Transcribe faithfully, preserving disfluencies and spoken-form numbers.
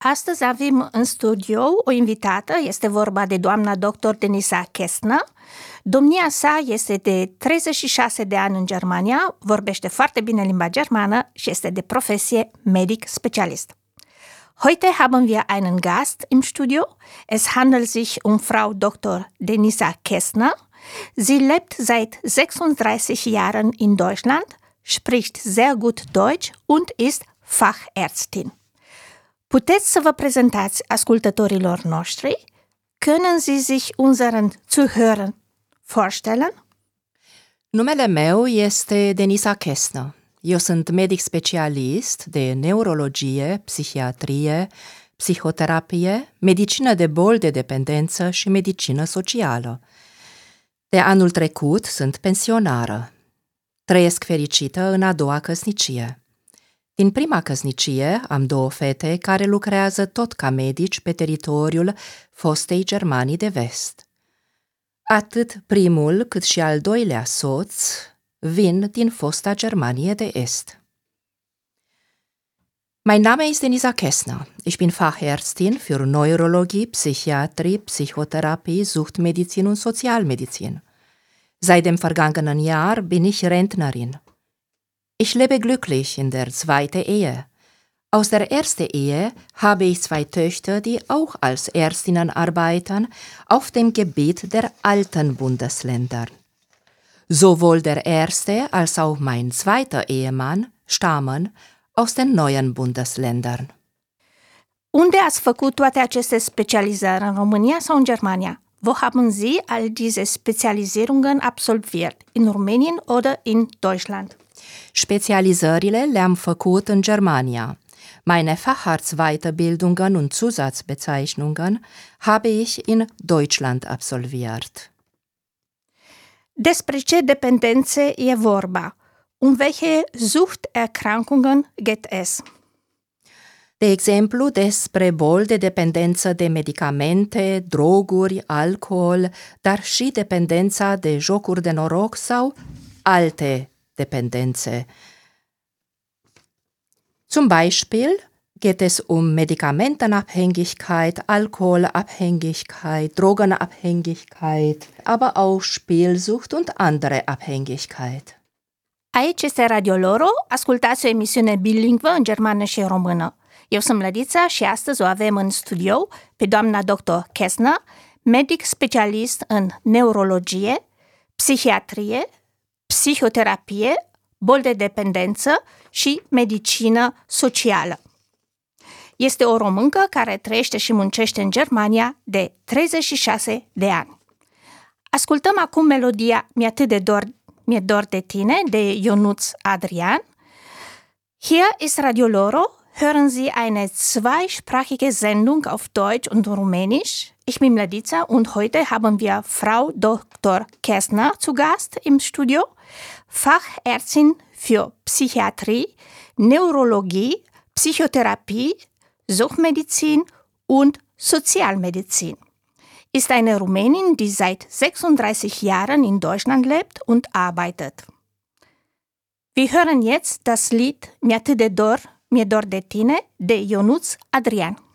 Astăzi avem în studio o invitată, este vorba de doamna doctor Denisa Kästner. Domnia sa este de treizeci și șase de ani în Germania, vorbește foarte bine limba germană și este de profesie medic specialist. Heute haben wir einen Gast im Studio. Es handelt sich um Frau Doktor Denisa Kästner. Sie lebt seit sechsunddreißig Jahren in Deutschland, spricht sehr gut Deutsch und ist Fachärztin. Puteți să vă prezentați ascultătorilor noștri? Können Sie sich unseren Zuhörern vorstellen? Numele meu este Denisa Kästner. Eu sunt medic specialist de neurologie, psihiatrie, psihoterapie, medicină de boli de dependență și medicină socială. De anul trecut sunt pensionară. Trăiesc fericită în a doua căsnicie. Din prima căsnicie am două fete care lucrează tot ca medici pe teritoriul fostei Germanii de Vest. Atât primul cât și al doilea soț vin din fosta Germanie de Est. Mein Name ist Denisa Kästner. Ich bin Fachärztin für Neurologie, Psychiatrie, Psychotherapie, Suchtmedizin und Sozialmedizin. Seit dem vergangenen Jahr bin ich Rentnerin. Ich lebe glücklich in der zweiten Ehe. Aus der ersten Ehe habe ich zwei Töchter, die auch als Ärztinnen arbeiten, auf dem Gebiet der alten Bundesländer. Sowohl der erste als auch mein zweiter Ehemann stammen aus den neuen Bundesländern. Unde ați făcut toate aceste specializări, în România sau în Germania? Wo haben Sie all diese Spezialisierungen absolviert? In Rumänien oder in Deutschland? Spezialisările le-am făcut în Germania. Meine Facharztweiterbildungen und Zusatzbezeichnungen habe ich in Deutschland absolviert. Despre ce dependențe e vorba? Um welche Suchterkrankungen geht es? De exemplu, despre boli de dependență de medicamente, droguri, alcool, dar și dependența de jocuri de noroc sau alte Dependenze. Zum Beispiel geht es um Medikamentenabhängigkeit, Alkoholabhängigkeit, Drogenabhängigkeit, aber auch Spielsucht und andere Abhängigkeit. Aici este Radio Loro, ascultați o emisiune bilingvă în germană și română. Eu sunt Mlădița și astăzi o avem în studio pe doamna doctor Kästner, medic specialist în neurologie, psihiatrie, psihoterapie, boli de dependență și medicină socială. Este o româncă care trăiește și muncește în Germania de treizeci și șase de ani. Ascultăm acum melodia Mi atât de dor, mi-e dor de tine de Ionuț Adrian. Hier ist Radio Loro. Hören Sie eine zweisprachige Sendung auf Deutsch und Rumänisch. Ich bin Mladica und heute haben wir Frau Doktor Kästner zu Gast im Studio, Fachärztin für Psychiatrie, Neurologie, Psychotherapie, Suchtmedizin und Sozialmedizin. Ist eine Rumänin, die seit sechsunddreißig Jahren in Deutschland lebt und arbeitet. Wir hören jetzt das Lied Mi atât de dor, mi-e dor de tine de Ionuț Adrian.